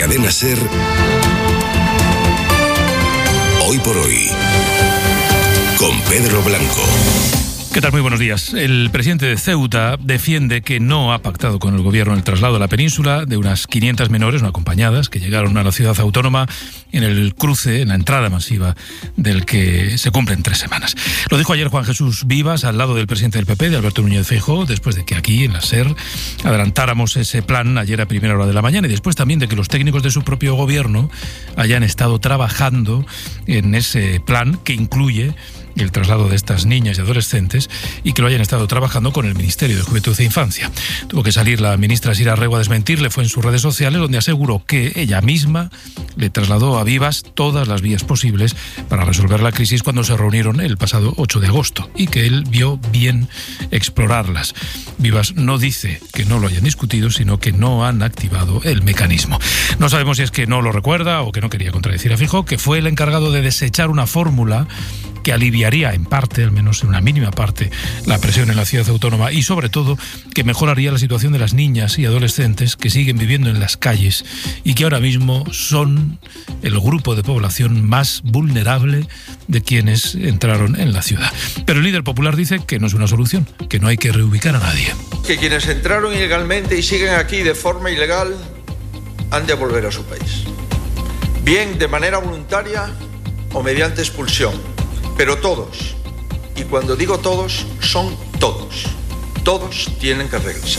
Cadena SER, Hoy por Hoy, con Pedro Blanco. ¿Qué tal? Muy buenos días. El presidente de Ceuta defiende que no ha pactado con el gobierno el traslado a la península de unas 500 menores no acompañadas que llegaron a la ciudad autónoma en el cruce, en la entrada masiva del que se cumplen 3 semanas. Lo dijo ayer Juan Jesús Vivas al lado del presidente del PP, de Alberto Núñez Feijóo, después de que aquí en la SER adelantáramos ese plan ayer a primera hora de la mañana y después también de que los técnicos de su propio gobierno hayan estado trabajando en ese plan que incluye el traslado de estas niñas y adolescentes y que lo hayan estado trabajando con el Ministerio de Juventud e Infancia. Tuvo que salir la ministra Sira Rego a desmentirle, fue en sus redes sociales donde aseguró que ella misma le trasladó a Vivas todas las vías posibles para resolver la crisis cuando se reunieron el pasado 8 de agosto y que él vio bien explorarlas. Vivas no dice que no lo hayan discutido, sino que no han activado el mecanismo. No sabemos si es que no lo recuerda o que no quería contradecir a Feijóo, que fue el encargado de desechar una fórmula que aliviaría en parte, al menos en una mínima parte, la presión en la ciudad autónoma y sobre todo que mejoraría la situación de las niñas y adolescentes que siguen viviendo en las calles y que ahora mismo son el grupo de población más vulnerable de quienes entraron en la ciudad. Pero el líder popular dice que no es una solución, que no hay que reubicar a nadie. Que quienes entraron ilegalmente y siguen aquí de forma ilegal han de volver a su país, bien de manera voluntaria o mediante expulsión. Pero todos, y cuando digo todos, son todos tienen que regresar.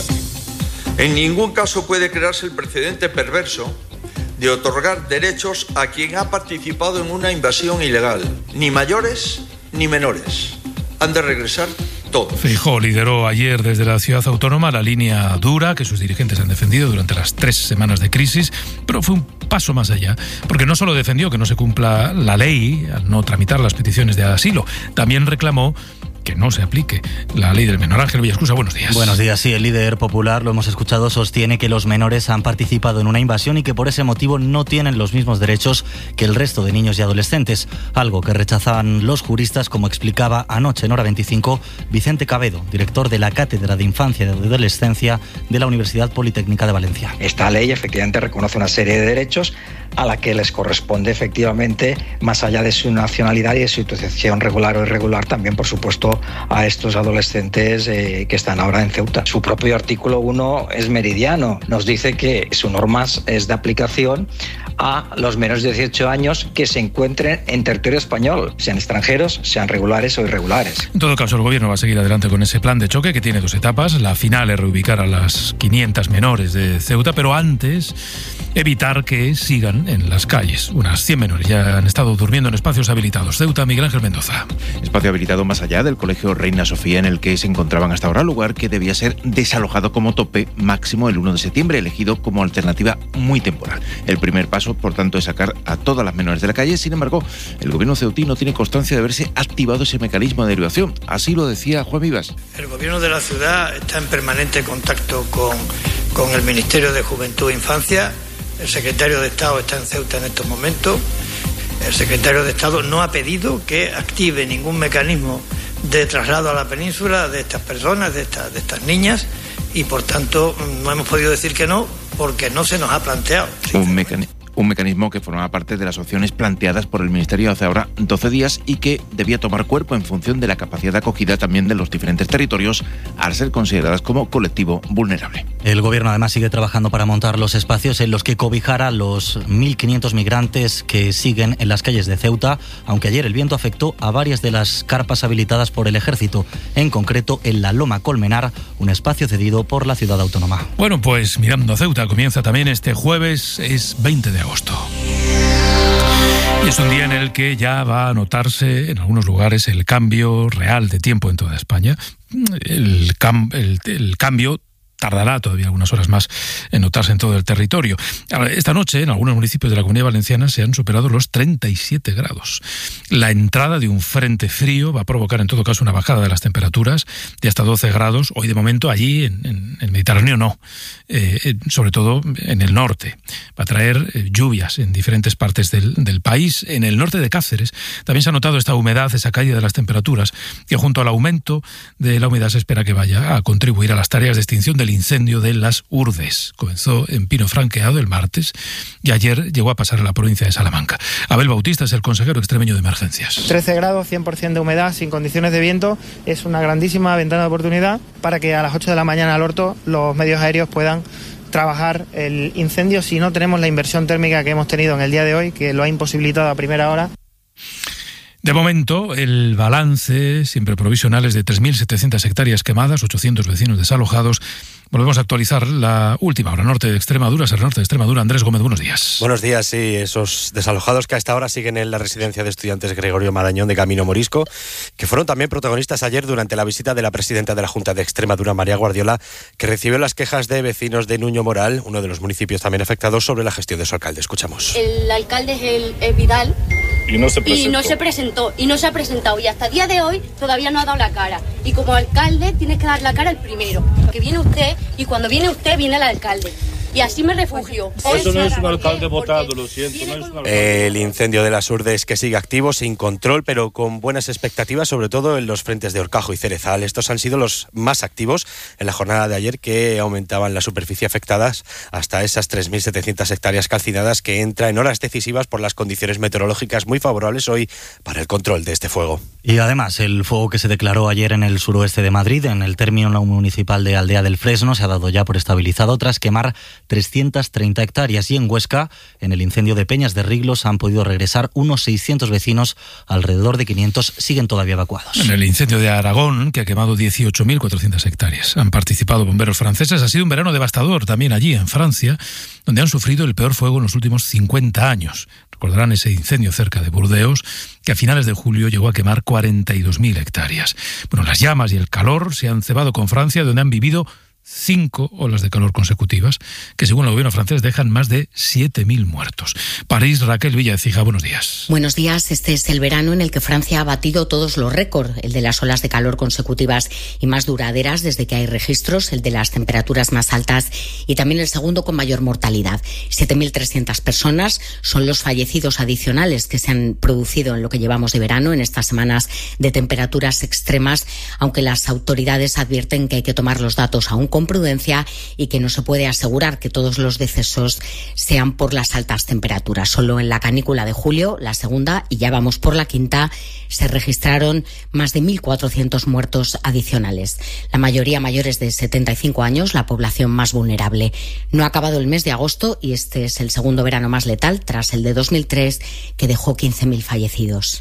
En ningún caso puede crearse el precedente perverso de otorgar derechos a quien ha participado en una invasión ilegal. Ni mayores ni menores. Han de regresar todos. Feijóo lideró ayer desde la ciudad autónoma la línea dura que sus dirigentes han defendido durante las 3 semanas de crisis, pero fue un paso más allá, porque no solo defendió que no se cumpla la ley al no tramitar las peticiones de asilo, también reclamó que no se aplique la ley del menor. Ángel Villascusa, buenos días. Buenos días, sí, el líder popular, lo hemos escuchado, sostiene que los menores han participado en una invasión y que por ese motivo no tienen los mismos derechos que el resto de niños y adolescentes, algo que rechazan los juristas, como explicaba anoche en Hora 25 Vicente Cabedo, director de la Cátedra de Infancia y Adolescencia de la Universidad Politécnica de Valencia. Esta ley efectivamente reconoce una serie de derechos a la que les corresponde efectivamente, más allá de su nacionalidad y de su situación regular o irregular, también por supuesto a estos adolescentes que están ahora en Ceuta. Su propio artículo 1 es meridiano, nos dice que su norma es de aplicación a los menores de 18 años que se encuentren en territorio español, sean extranjeros, sean regulares o irregulares. En todo caso, el gobierno va a seguir adelante con ese plan de choque que tiene 2 etapas. La final es reubicar a las 500 menores de Ceuta, pero antes evitar que sigan en las calles. Unas 100 menores ya han estado durmiendo en espacios habilitados. Ceuta, Miguel Ángel Mendoza. Espacio habilitado más allá del Colegio Reina Sofía en el que se encontraban hasta ahora, lugar que debía ser desalojado como tope máximo el 1 de septiembre, elegido como alternativa muy temporal. El primer paso, por tanto, es sacar a todas las menores de la calle. Sin embargo, el gobierno ceutí no tiene constancia de haberse activado ese mecanismo de derivación. Así lo decía Juan Vivas. El gobierno de la ciudad está en permanente contacto con el Ministerio de Juventud e Infancia. El secretario de Estado está en Ceuta en estos momentos. El secretario de Estado no ha pedido que active ningún mecanismo de traslado a la península de estas personas, de estas niñas, y por tanto no hemos podido decir que no, porque no se nos ha planteado. Un mecanismo que formaba parte de las opciones planteadas por el Ministerio hace ahora 12 días y que debía tomar cuerpo en función de la capacidad de acogida también de los diferentes territorios al ser consideradas como colectivo vulnerable. El gobierno además sigue trabajando para montar los espacios en los que cobijar a los 1.500 migrantes que siguen en las calles de Ceuta, aunque ayer el viento afectó a varias de las carpas habilitadas por el Ejército, en concreto en la Loma Colmenar, un espacio cedido por la ciudad autónoma. Bueno, pues mirando a Ceuta, comienza también este jueves, es 20 de agosto. Y es un día en el que ya va a notarse en algunos lugares el cambio real de tiempo en toda España. El cambio tardará todavía algunas horas más en notarse en todo el territorio. Esta noche, en algunos municipios de la Comunidad Valenciana, se han superado los 37 grados. La entrada de un frente frío va a provocar, en todo caso, una bajada de las temperaturas de hasta 12 grados. Hoy, de momento, allí, en el Mediterráneo, no. Sobre todo en el norte. Va a traer lluvias en diferentes partes del país. En el norte de Cáceres también se ha notado esta humedad, esa caída de las temperaturas, que junto al aumento de la humedad se espera que vaya a contribuir a las tareas de extinción del del incendio de Las Urdes. Comenzó en Pino Franqueado el martes y ayer llegó a pasar a la provincia de Salamanca. Abel Bautista es el consejero extremeño de emergencias. 13 grados, 100% de humedad, sin condiciones de viento. Es una grandísima ventana de oportunidad para que a las 8 de la mañana al Horto los medios aéreos puedan trabajar el incendio si no tenemos la inversión térmica que hemos tenido en el día de hoy, que lo ha imposibilitado a primera hora. De momento, el balance, siempre provisional, es de 3.700 hectáreas quemadas, 800 vecinos desalojados. Volvemos a actualizar la última hora. Norte de Extremadura, Norte de Extremadura. Andrés Gómez, buenos días. Buenos días, sí. Esos desalojados que hasta ahora siguen en la residencia de estudiantes Gregorio Marañón de Camino Morisco, que fueron también protagonistas ayer durante la visita de la presidenta de la Junta de Extremadura, María Guardiola, que recibió las quejas de vecinos de Nuño Moral, uno de los municipios también afectados, sobre la gestión de su alcalde. Escuchamos. El alcalde es Vidal. Y no se presentó. Y no se ha presentado. Y hasta el día de hoy todavía no ha dado la cara. Y como alcalde tienes que dar la cara el primero. Porque viene usted y cuando viene usted viene el alcalde. Y así me refugio. Eso no es un alcalde votado, lo siento. No es un alcalde. El incendio de Las Urdes que sigue activo, sin control, pero con buenas expectativas, sobre todo en los frentes de Horcajo y Cerezal. Estos han sido los más activos en la jornada de ayer, que aumentaban la superficie afectadas hasta esas 3.700 hectáreas calcinadas, que entra en horas decisivas por las condiciones meteorológicas muy favorables hoy para el control de este fuego. Y además, el fuego que se declaró ayer en el suroeste de Madrid, en el término municipal de Aldea del Fresno, se ha dado ya por estabilizado tras quemar 330 hectáreas, y en Huesca, en el incendio de Peñas de Riglos, han podido regresar unos 600 vecinos, alrededor de 500 siguen todavía evacuados. En el incendio de Aragón, que ha quemado 18.400 hectáreas, han participado bomberos franceses. Ha sido un verano devastador también allí, en Francia, donde han sufrido el peor fuego en los últimos 50 años. Recordarán ese incendio cerca de Burdeos, que a finales de julio llegó a quemar 42.000 hectáreas. Bueno, las llamas y el calor se han cebado con Francia, donde han vivido 5 olas de calor consecutivas, que según el gobierno francés dejan más de 7.000 muertos. París, Raquel Villacija, buenos días. Buenos días. Este es el verano en el que Francia ha batido todos los récords, el de las olas de calor consecutivas y más duraderas desde que hay registros, el de las temperaturas más altas y también el segundo con mayor mortalidad. 7.300 personas son los fallecidos adicionales que se han producido en lo que llevamos de verano, en estas semanas de temperaturas extremas, aunque las autoridades advierten que hay que tomar los datos aún con prudencia y que no se puede asegurar que todos los decesos sean por las altas temperaturas. Solo en la canícula de julio, la segunda, y ya vamos por la quinta, se registraron más de 1.400 muertos adicionales. La mayoría mayores de 75 años, la población más vulnerable. No ha acabado el mes de agosto y este es el segundo verano más letal, tras el de 2003, que dejó 15.000 fallecidos.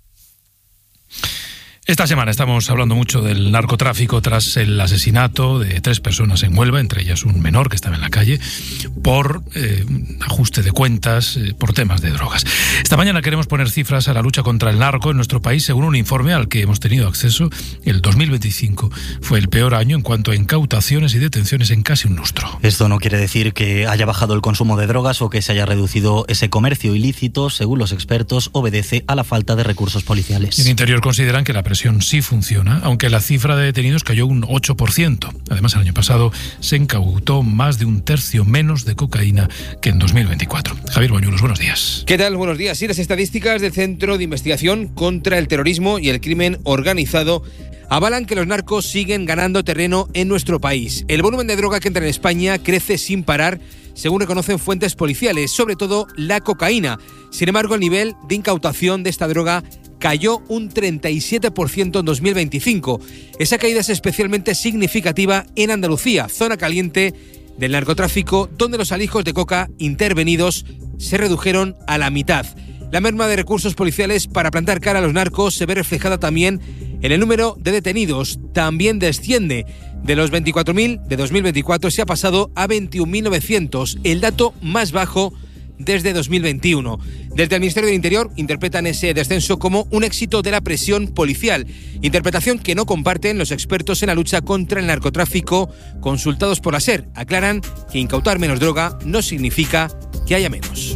Esta semana estamos hablando mucho del narcotráfico tras el asesinato de 3 personas en Huelva, entre ellas un menor que estaba en la calle, por ajuste de cuentas, por temas de drogas. Esta mañana queremos poner cifras a la lucha contra el narco en nuestro país. Según un informe al que hemos tenido acceso, el 2025 fue el peor año en cuanto a incautaciones y detenciones en casi un lustro. Esto no quiere decir que haya bajado el consumo de drogas o que se haya reducido ese comercio ilícito. Según los expertos, obedece a la falta de recursos policiales. En Interior consideran que la presión sí funciona, aunque la cifra de detenidos cayó un 8%. Además, el año pasado se incautó más de un tercio menos de cocaína que en 2024. Javier Bañuelos, buenos días. ¿Qué tal? Buenos días. Sí, las estadísticas del Centro de Investigación contra el Terrorismo y el Crimen Organizado avalan que los narcos siguen ganando terreno en nuestro país. El volumen de droga que entra en España crece sin parar, según reconocen fuentes policiales, sobre todo la cocaína. Sin embargo, el nivel de incautación de esta droga cayó un 37% en 2025. Esa caída es especialmente significativa en Andalucía, zona caliente del narcotráfico, donde los alijos de coca intervenidos se redujeron a la mitad. La merma de recursos policiales para plantar cara a los narcos se ve reflejada también en el número de detenidos. También desciende. De los 24.000 de 2024 se ha pasado a 21.900, el dato más bajo desde 2021. Desde el Ministerio del Interior interpretan ese descenso como un éxito de la presión policial, interpretación que no comparten los expertos en la lucha contra el narcotráfico consultados por la SER. Aclaran que incautar menos droga no significa que haya menos.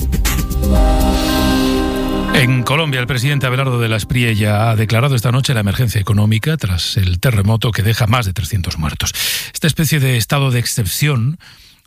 En Colombia, el presidente Abelardo de la Espriella ha declarado esta noche la emergencia económica tras el terremoto que deja más de 300 muertos. Esta especie de estado de excepción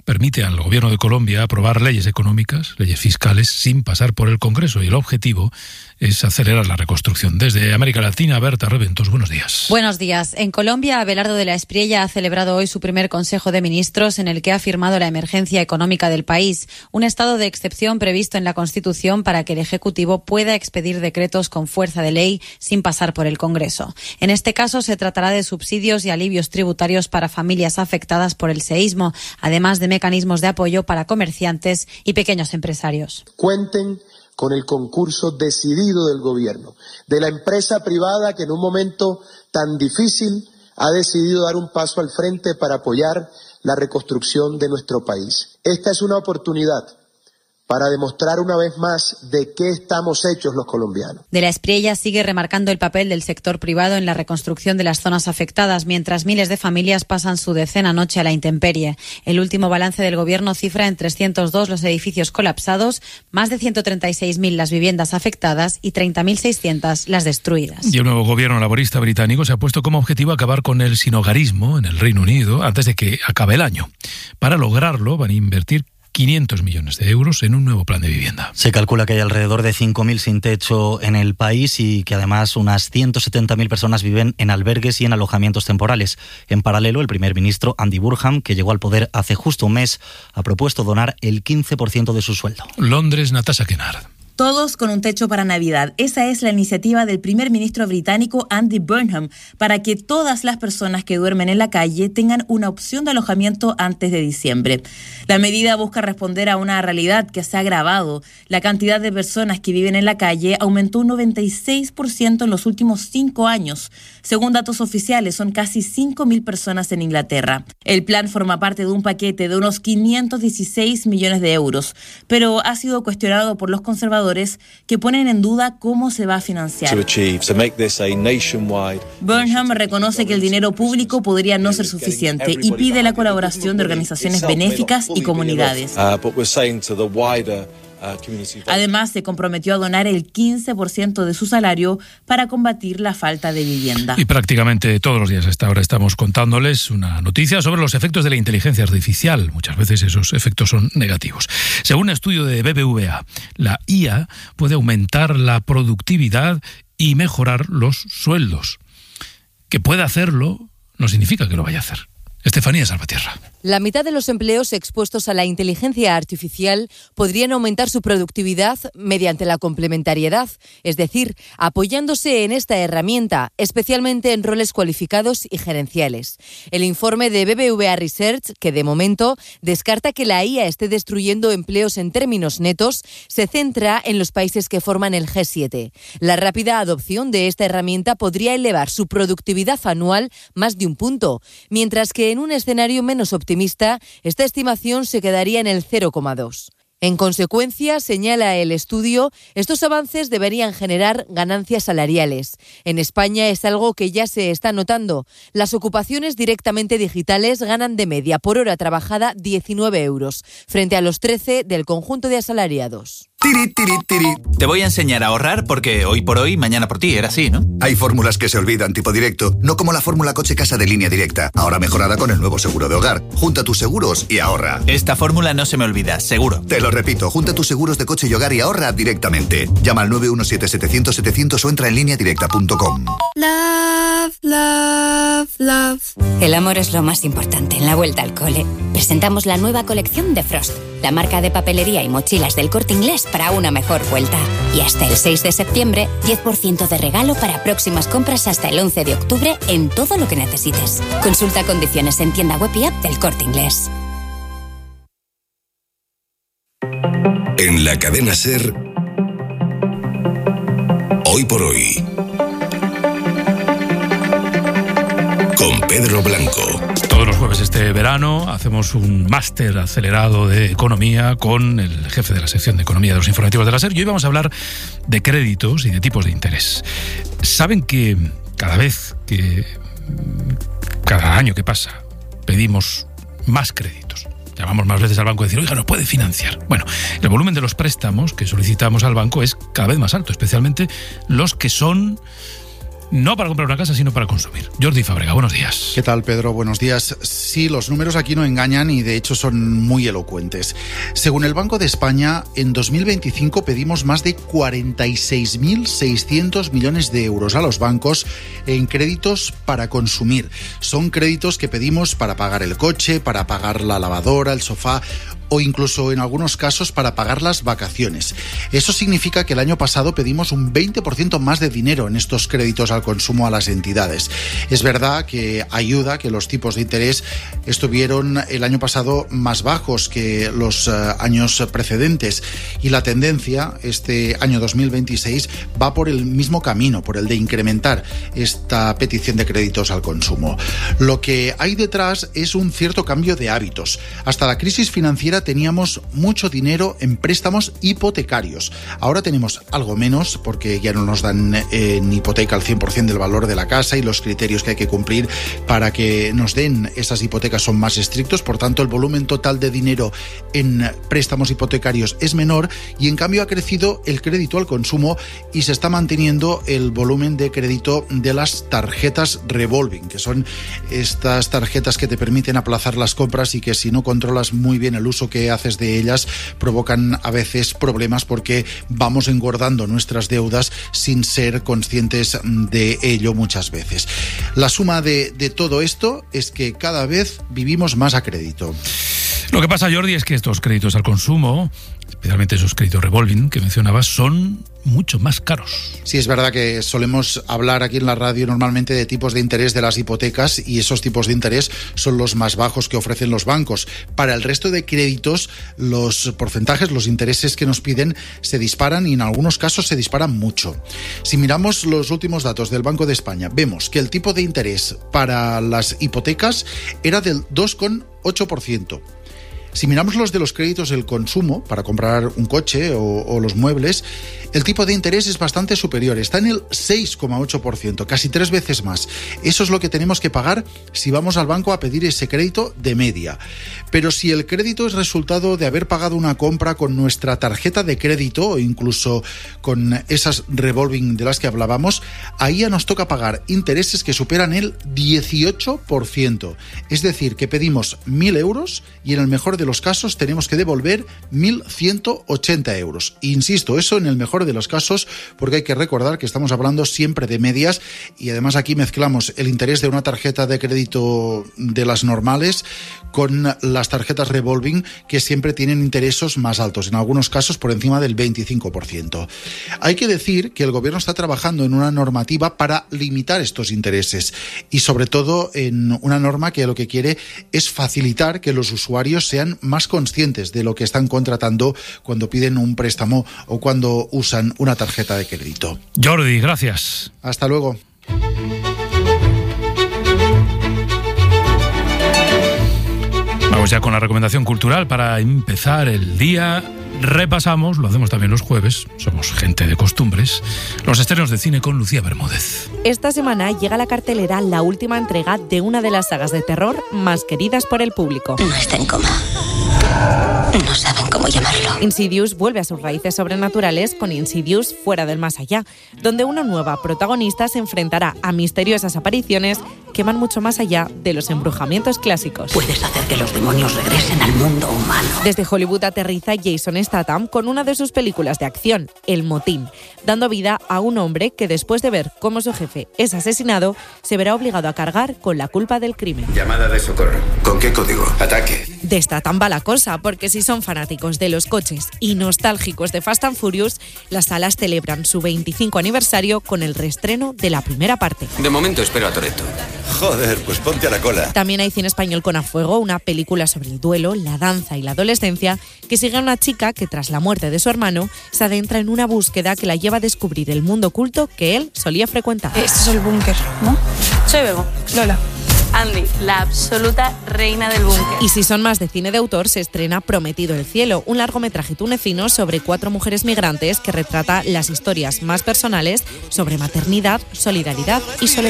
permite al gobierno de Colombia aprobar leyes económicas, leyes fiscales, sin pasar por el Congreso. Y el objetivo es acelerar la reconstrucción. Desde América Latina, Berta Reventos, buenos días. Buenos días. En Colombia, Abelardo de la Espriella ha celebrado hoy su primer Consejo de Ministros en el que ha firmado la emergencia económica del país, un estado de excepción previsto en la Constitución para que el Ejecutivo pueda expedir decretos con fuerza de ley sin pasar por el Congreso. En este caso, se tratará de subsidios y alivios tributarios para familias afectadas por el seísmo, además de mecanismos de apoyo para comerciantes y pequeños empresarios. Cuenten con el concurso decidido del gobierno, de la empresa privada que en un momento tan difícil ha decidido dar un paso al frente para apoyar la reconstrucción de nuestro país. Esta es una oportunidad para demostrar una vez más de qué estamos hechos los colombianos. De la Espriella sigue remarcando el papel del sector privado en la reconstrucción de las zonas afectadas, mientras miles de familias pasan su decena noche a la intemperie. El último balance del Gobierno cifra en 302 los edificios colapsados, más de 136.000 las viviendas afectadas y 30.600 las destruidas. Y el nuevo gobierno laborista británico se ha puesto como objetivo acabar con el sinhogarismo en el Reino Unido antes de que acabe el año. Para lograrlo van a invertir 500 millones de euros en un nuevo plan de vivienda. Se calcula que hay alrededor de 5.000 sin techo en el país y que además unas 170.000 personas viven en albergues y en alojamientos temporales. En paralelo, el primer ministro Andy Burnham, que llegó al poder hace justo un mes, ha propuesto donar el 15% de su sueldo. Londres, Natasha Kennard. Todos con un techo para Navidad. Esa es la iniciativa del primer ministro británico Andy Burnham para que todas las personas que duermen en la calle tengan una opción de alojamiento antes de diciembre. La medida busca responder a una realidad que se ha agravado. La cantidad de personas que viven en la calle aumentó un 96% en los últimos 5 años. Según datos oficiales, son casi 5.000 personas en Inglaterra. El plan forma parte de un paquete de unos 516 millones de euros, pero ha sido cuestionado por los conservadores que ponen en duda cómo se va a financiar. Burnham reconoce que el dinero público podría no ser suficiente y pide la colaboración de organizaciones benéficas y comunidades. Además, se comprometió a donar el 15% de su salario para combatir la falta de vivienda. Y prácticamente todos los días a esta hora estamos contándoles una noticia sobre los efectos de la inteligencia artificial. Muchas veces esos efectos son negativos. Según un estudio de BBVA, la IA puede aumentar la productividad y mejorar los sueldos. Que pueda hacerlo no significa que lo vaya a hacer. Estefanía Salvatierra. La mitad de los empleos expuestos a la inteligencia artificial podrían aumentar su productividad mediante la complementariedad, es decir, apoyándose en esta herramienta, especialmente en roles cualificados y gerenciales. El informe de BBVA Research, que de momento descarta que la IA esté destruyendo empleos en términos netos, se centra en los países que forman el G7. La rápida adopción de esta herramienta podría elevar su productividad anual más de un punto, mientras que en un escenario menos optimista, esta estimación se quedaría en el 0,2. En consecuencia, señala el estudio, estos avances deberían generar ganancias salariales. En España es algo que ya se está notando. Las ocupaciones directamente digitales ganan de media por hora trabajada 19 euros, frente a los 13 del conjunto de asalariados. Tiri, tiri, tiri. Te voy a enseñar a ahorrar porque hoy por hoy, mañana por ti, era así, ¿no? Hay fórmulas que se olvidan, tipo directo, no como la fórmula coche-casa de Línea Directa, ahora mejorada con el nuevo seguro de hogar. Junta tus seguros y ahorra. Esta fórmula no se me olvida, seguro. Te lo repito, junta tus seguros de coche y hogar y ahorra directamente. Llama al 917-700-700 o entra en lineadirecta.com. Love, love, love. El amor es lo más importante en la vuelta al cole. Presentamos la nueva colección de Frost, la marca de papelería y mochilas del Corte Inglés para una mejor vuelta. Y hasta el 6 de septiembre, 10% de regalo para próximas compras hasta el 11 de octubre en todo lo que necesites. Consulta condiciones en tienda web y app del Corte Inglés. En la cadena SER, Hoy por Hoy, con Pedro Blanco. Todos los jueves este verano hacemos un máster acelerado de economía con el jefe de la sección de economía de los informativos de la SER y hoy vamos a hablar de créditos y de tipos de interés. Saben que cada año que pasa pedimos más créditos. Llamamos más veces al banco a decir, oiga, ¿nos puede financiar? Bueno, el volumen de los préstamos que solicitamos al banco es cada vez más alto, especialmente los que son no para comprar una casa, sino para consumir. Jordi Fábrega, buenos días. ¿Qué tal, Pedro? Buenos días. Sí, los números aquí no engañan y de hecho son muy elocuentes. Según el Banco de España, en 2025 pedimos más de 46.600 millones de euros a los bancos en créditos para consumir. Son créditos que pedimos para pagar el coche, para pagar la lavadora, el sofá o incluso en algunos casos para pagar las vacaciones. Eso significa que el año pasado pedimos un 20% más de dinero en estos créditos al consumo a las entidades. Es verdad que ayuda que los tipos de interés estuvieron el año pasado más bajos que los años precedentes y la tendencia este año 2026 va por el mismo camino, por el de incrementar esta petición de créditos al consumo. Lo que hay detrás es un cierto cambio de hábitos. Hasta la crisis financiera teníamos mucho dinero en préstamos hipotecarios. Ahora tenemos algo menos porque ya no nos dan en hipoteca al 100% del valor de la casa y los criterios que hay que cumplir para que nos den esas hipotecas son más estrictos. Por tanto, el volumen total de dinero en préstamos hipotecarios es menor y en cambio ha crecido el crédito al consumo y se está manteniendo el volumen de crédito de las tarjetas revolving, que son estas tarjetas que te permiten aplazar las compras y que si no controlas muy bien el uso que haces de ellas provocan a veces problemas porque vamos engordando nuestras deudas sin ser conscientes de ello muchas veces. La suma de todo esto es que cada vez vivimos más a crédito. Lo que pasa, Jordi, es que estos créditos al consumo, especialmente esos créditos revolving que mencionabas, son mucho más caros. Sí, es verdad que solemos hablar aquí en la radio normalmente de tipos de interés de las hipotecas y esos tipos de interés son los más bajos que ofrecen los bancos. Para el resto de créditos, los porcentajes, los intereses que nos piden se disparan y en algunos casos se disparan mucho. Si miramos los últimos datos del Banco de España, vemos que el tipo de interés para las hipotecas era del 2,8%. Si miramos los de los créditos del consumo, para comprar un coche o los muebles, el tipo de interés es bastante superior, está en el 6,8%, casi 3 veces más. Eso es lo que tenemos que pagar si vamos al banco a pedir ese crédito de media. Pero si el crédito es resultado de haber pagado una compra con nuestra tarjeta de crédito o incluso con esas revolving de las que hablábamos, ahí ya nos toca pagar intereses que superan el 18%. Es decir, que pedimos 1.000 euros y en el mejor de los casos tenemos que devolver 1.180 euros. Insisto, eso en el mejor de los casos, porque hay que recordar que estamos hablando siempre de medias y además aquí mezclamos el interés de una tarjeta de crédito de las normales con las tarjetas revolving que siempre tienen intereses más altos, en algunos casos por encima del 25%. Hay que decir que el gobierno está trabajando en una normativa para limitar estos intereses y sobre todo en una norma que lo que quiere es facilitar que los usuarios sean más conscientes de lo que están contratando cuando piden un préstamo o cuando usan una tarjeta de crédito. Jordi, gracias. Hasta luego. Vamos ya con la recomendación cultural para empezar el día. Repasamos, lo hacemos también los jueves, somos gente de costumbres, los estrenos de cine con Lucía Bermúdez. Esta semana llega a la cartelera la última entrega de una de las sagas de terror más queridas por el público. No está en coma. No saben cómo llamarlo. Insidious vuelve a sus raíces sobrenaturales con Insidious Fuera del Más Allá, donde una nueva protagonista se enfrentará a misteriosas apariciones que van mucho más allá de los embrujamientos clásicos. Puedes hacer que los demonios regresen al mundo humano. Desde Hollywood aterriza Jason Statham con una de sus películas de acción, El Motín, dando vida a un hombre que después de ver cómo su jefe es asesinado, se verá obligado a cargar con la culpa del crimen. Llamada de socorro. ¿Con qué código? Ataque. De Statham va la cosa, porque si son fanáticos de los coches y nostálgicos de Fast and Furious, las salas celebran su 25 aniversario con el reestreno de la primera parte. De momento espero a Toretto. Joder, pues ponte a la cola. También hay cine español con A Fuego, una película sobre el duelo, la danza y la adolescencia, que sigue a una chica que tras la muerte de su hermano se adentra en una búsqueda que la lleva a descubrir el mundo oculto que él solía frecuentar. Este es el búnker, ¿no? Soy Bego, Lola. Andy, la absoluta reina del búnker. Y si son más de cine de autor, se estrena Prometido el cielo, un largometraje tunecino sobre 4 mujeres migrantes que retrata las historias más personales sobre maternidad, solidaridad y soledad.